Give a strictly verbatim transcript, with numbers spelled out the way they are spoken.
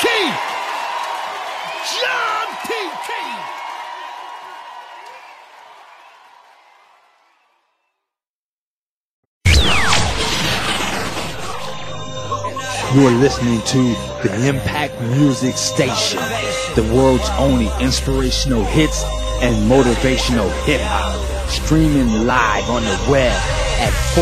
Key! John P. Key! You're listening to the Impact Music Station, the world's only inspirational hits and motivational hip-hop, streaming live on the web at